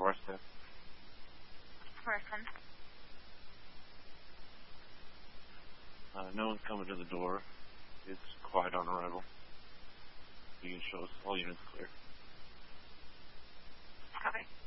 Forrester. Person. No one's coming to the door. It's quiet on arrival. You can show us all units clear. Copy.